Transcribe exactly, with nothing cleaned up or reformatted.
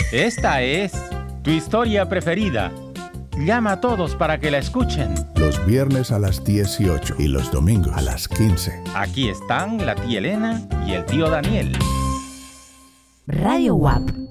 Esta es tu historia preferida. Llama a todos para que la escuchen. Los viernes a las dieciocho y los domingos a las quince. Aquí están la tía Elena y el tío Daniel. Radio U A P.